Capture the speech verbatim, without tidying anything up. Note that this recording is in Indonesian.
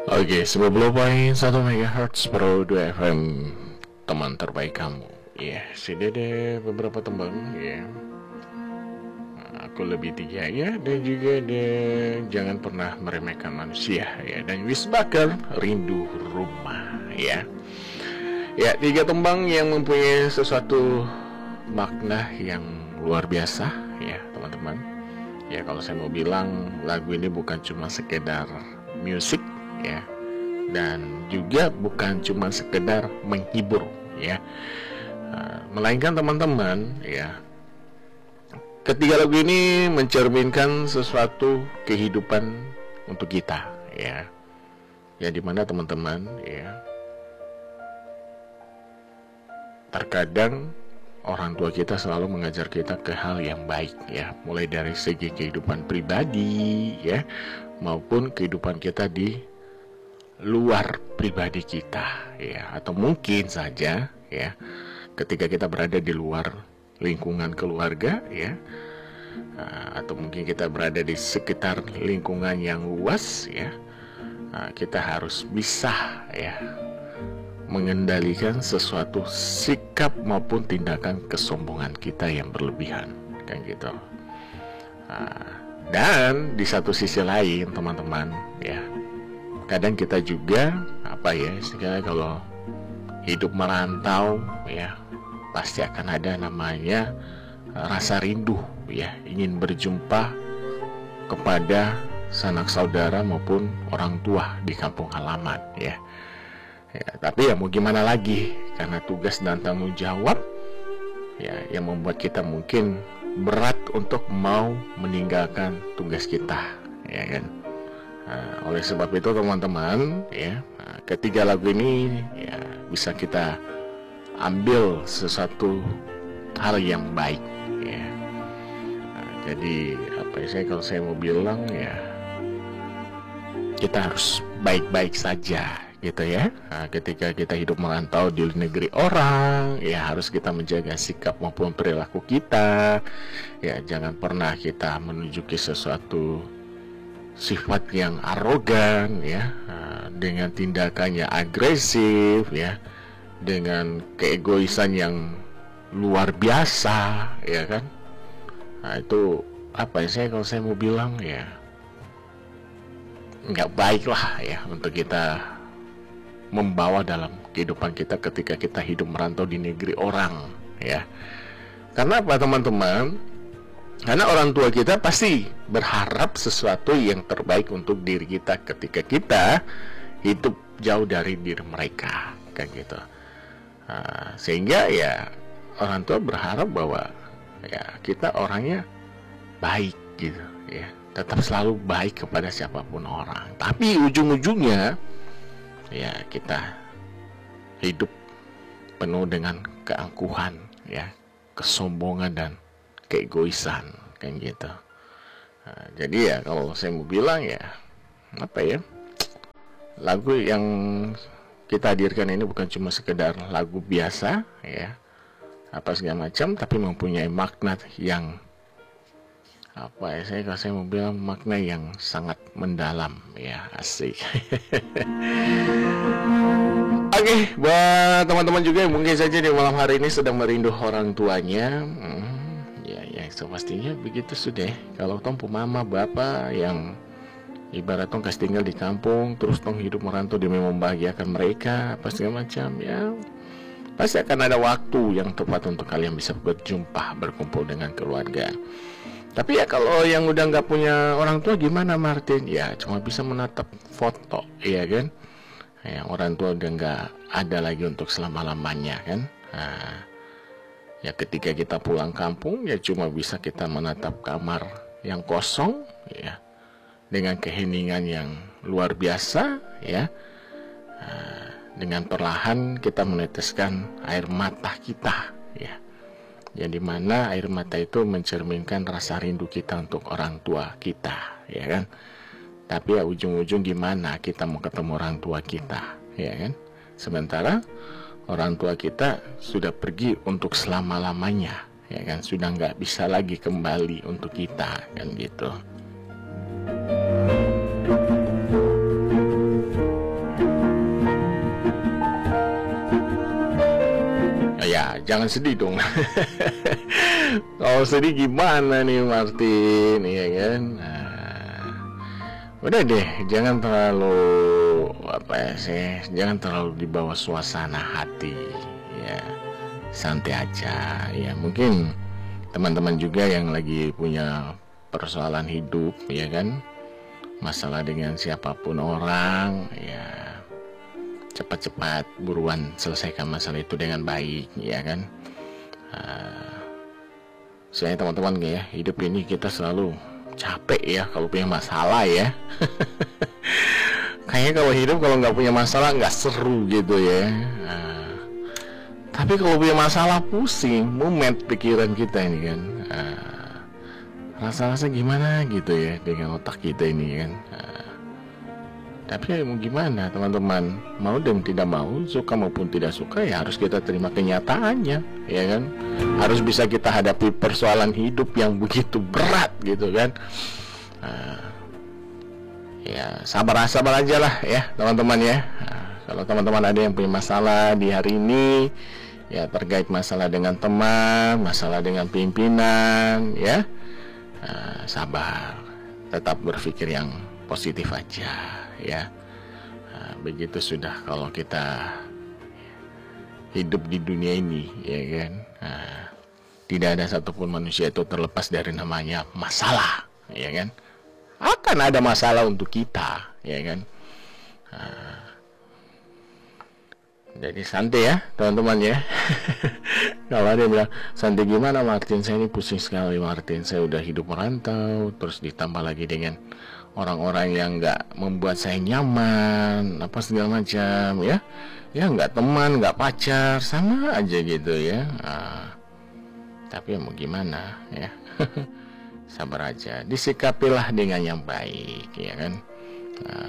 Oke, sembilan puluh koma satu megahertz Pro dua F M, teman terbaik kamu. Ya, sini ada beberapa tembang ya. Aku lebih tiga ya, dan juga ada jangan pernah meremehkan manusia ya, dan Wis Bakar rindu rumah ya. Ya, tiga tembang yang mempunyai sesuatu makna yang luar biasa ya, teman-teman. Ya, kalau saya mau bilang lagu ini bukan cuma sekedar musik ya, dan juga bukan cuma sekedar menghibur ya, uh, melainkan teman-teman ya, ketiga lagu ini mencerminkan sesuatu kehidupan untuk kita ya, ya dimana teman-teman ya, terkadang orang tua kita selalu mengajar kita ke hal yang baik ya, mulai dari segi kehidupan pribadi ya, maupun kehidupan kita di luar pribadi kita ya, atau mungkin saja ya ketika kita berada di luar lingkungan keluarga ya, atau mungkin kita berada di sekitar lingkungan yang luas ya, kita harus bisa ya mengendalikan sesuatu sikap maupun tindakan kesombongan kita yang berlebihan kan gitu. Dan di satu sisi lain teman-teman ya, kadang kita juga apa ya, istilahnya kalau hidup merantau ya, pasti akan ada namanya rasa rindu ya, ingin berjumpa kepada sanak saudara maupun orang tua di kampung halaman ya. Ya, tapi ya mau gimana lagi, karena tugas dan tanggung jawab ya yang membuat kita mungkin berat untuk mau meninggalkan tugas kita ya kan. Nah, oleh sebab itu teman-teman ya, nah, ketiga lagu ini ya bisa kita ambil sesuatu hal yang baik ya. Nah, jadi apa ya, saya kalau saya mau bilang ya, kita harus baik-baik saja gitu ya. Nah, ketika kita hidup merantau di negeri orang ya, harus kita menjaga sikap maupun perilaku kita ya, jangan pernah kita menunjuki sesuatu sifat yang arogan ya, dengan tindakannya agresif ya, dengan keegoisan yang luar biasa ya kan. Nah itu apa ya, saya kalau saya mau bilang ya nggak baik lah ya untuk kita membawa dalam kehidupan kita ketika kita hidup merantau di negeri orang ya. Karena apa teman-teman? Karena orang tua kita pasti berharap sesuatu yang terbaik untuk diri kita ketika kita hidup jauh dari diri mereka kan gitu. Nah, sehingga ya orang tua berharap bahwa ya kita orangnya baik gitu ya, tetap selalu baik kepada siapapun orang. Tapi ujung-ujungnya ya kita hidup penuh dengan keangkuhan ya, kesombongan dan keegoisan kan gitu. Nah, jadi ya kalau saya mau bilang ya apa ya, lagu yang kita hadirkan ini bukan cuma sekedar lagu biasa ya apa segala macam, tapi mempunyai makna yang apa ya, saya kalau saya mau bilang makna yang sangat mendalam ya, asik. Oke, okay, buat teman-teman juga yang mungkin saja di malam hari ini sedang merindu orang tuanya, hmm, so pastinya begitu sudah. Kalau tong mama bapak yang ibarat tong kasih tinggal di kampung, terus tong hidup merantau demi membahagiakan mereka apa segala macam ya, pasti akan ada waktu yang tepat untuk kalian bisa berjumpa, berkumpul dengan keluarga. Tapi ya kalau yang udah nggak punya orang tua gimana Martin? Ya cuma bisa menatap foto ya kan. Yang orang tua udah nggak ada lagi untuk selama-lamanya kan. Nah, ya ketika kita pulang kampung ya cuma bisa kita menatap kamar yang kosong ya, dengan keheningan yang luar biasa ya. Nah, dengan perlahan kita meneteskan air mata kita ya, yang dimana air mata itu mencerminkan rasa rindu kita untuk orang tua kita ya kan. Tapi ya ujung-ujung gimana kita mau ketemu orang tua kita ya kan, sementara orang tua kita sudah pergi untuk selama-lamanya ya kan, sudah nggak bisa lagi kembali untuk kita kan gitu. jangan sedih dong. Kalau sedih gimana nih Martin, ya kan? Nah, udah deh, jangan terlalu apa ya sih, jangan terlalu dibawa suasana hati, ya santai aja. Ya mungkin teman-teman juga yang lagi punya persoalan hidup, ya kan, masalah dengan siapapun orang, ya cepat-cepat buruan selesaikan masalah itu dengan baik, ya kan. Uh, saya teman-teman ya, hidup ini kita selalu capek ya kalau punya masalah ya. Kayaknya kalau hidup kalau nggak punya masalah nggak seru gitu ya. Uh, tapi kalau punya masalah pusing, mumet pikiran kita ini kan. Uh, rasa-rasa gimana gitu ya dengan otak kita ini kan. Uh, Tapi ya mau gimana teman-teman, mau dan tidak mau, suka maupun tidak suka, ya harus kita terima kenyataannya, ya kan. Harus bisa kita hadapi persoalan hidup yang begitu berat gitu kan. uh, Ya sabar-sabar aja lah ya teman-teman ya. uh, Kalau teman-teman ada yang punya masalah di hari ini, ya terkait masalah dengan teman, masalah dengan pimpinan, ya uh, sabar, tetap berpikir yang positif aja ya. Nah, begitu sudah kalau kita hidup di dunia ini, ya kan. Nah, tidak ada satupun manusia itu terlepas dari namanya masalah, ya kan. Akan ada masalah untuk kita, ya kan. Nah, jadi santai ya teman-teman ya. Kalau ada yang bilang santai gimana Martin, saya ini pusing sekali Martin, saya udah hidup merantau, terus ditambah lagi dengan orang-orang yang nggak membuat saya nyaman, apa segala macam ya, ya nggak teman, nggak pacar, sama aja gitu ya. Nah, tapi ya mau gimana ya. Sabar aja, disikapilah dengan yang baik, ya kan. Nah,